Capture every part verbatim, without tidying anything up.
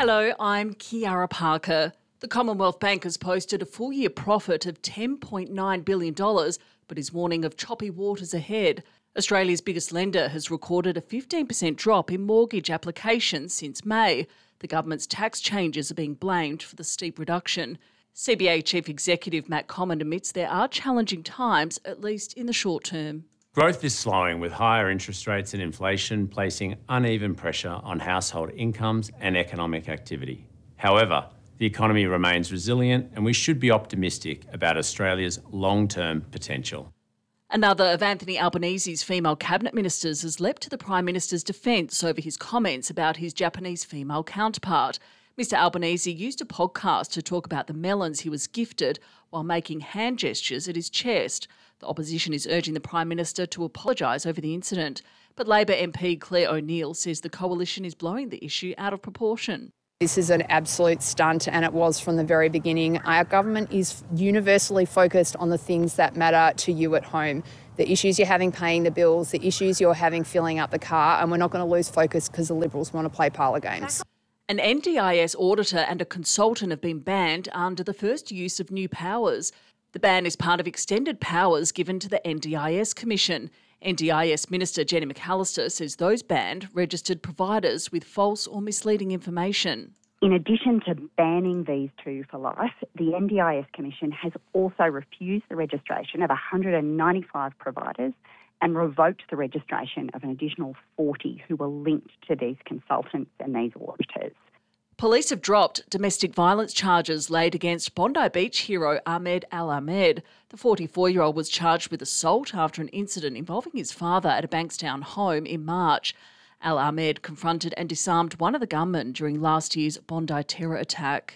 Hello, I'm Kiara Parker. The Commonwealth Bank has posted a full-year profit of ten point nine billion dollars, but is warning of choppy waters ahead. Australia's biggest lender has recorded a fifteen percent drop in mortgage applications since May. The government's tax changes are being blamed for the steep reduction. C B A Chief Executive Matt Comyn admits there are challenging times, at least in the short term. Growth is slowing, with higher interest rates and inflation placing uneven pressure on household incomes and economic activity. However, the economy remains resilient and we should be optimistic about Australia's long-term potential. Another of Anthony Albanese's female cabinet ministers has leapt to the Prime Minister's defence over his comments about his Japanese female counterpart. Mister Albanese used a podcast to talk about the melons he was gifted while making hand gestures at his chest. The opposition is urging the Prime Minister to apologise over the incident, but Labor M P Claire O'Neill says the coalition is blowing the issue out of proportion. This is an absolute stunt, and it was from the very beginning. Our government is universally focused on the things that matter to you at home, the issues you're having paying the bills, the issues you're having filling up the car, and we're not going to lose focus because the Liberals want to play parlour games. An N D I S auditor and a consultant have been banned under the first use of new powers. The ban is part of extended powers given to the N D I S Commission. N D I S Minister Jenny McAllister says those banned registered providers with false or misleading information. In addition to banning these two for life, the N D I S Commission has also refused the registration of one hundred ninety-five providers and revoked the registration of an additional forty who were linked to these consultants and these auditors. Police have dropped domestic violence charges laid against Bondi Beach hero Ahmed Al Ahmed. The forty-four-year-old was charged with assault after an incident involving his father at a Bankstown home in March. Al Ahmed confronted and disarmed one of the gunmen during last year's Bondi terror attack.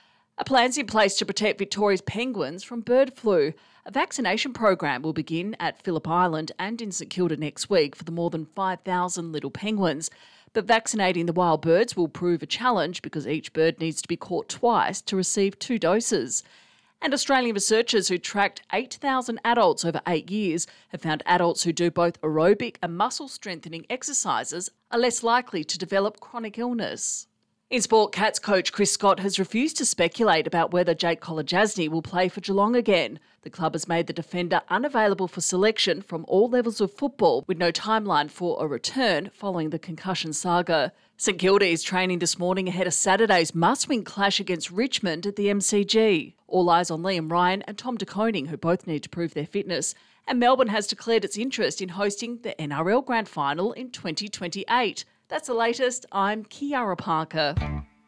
A plan's in place to protect Victoria's penguins from bird flu. A vaccination program will begin at Phillip Island and in St Kilda next week for the more than five thousand little penguins. But vaccinating the wild birds will prove a challenge because each bird needs to be caught twice to receive two doses. And Australian researchers who tracked eight thousand adults over eight years have found adults who do both aerobic and muscle strengthening exercises are less likely to develop chronic illness. In sport, Cats coach Chris Scott has refused to speculate about whether Jake Kolodjasny will play for Geelong again. The club has made the defender unavailable for selection from all levels of football, with no timeline for a return following the concussion saga. St Kilda is training this morning ahead of Saturday's must-win clash against Richmond at the M C G. All eyes on Liam Ryan and Tom De Koning, who both need to prove their fitness. And Melbourne has declared its interest in hosting the N R L Grand Final in twenty twenty-eight. That's the latest. I'm Kiara Parker.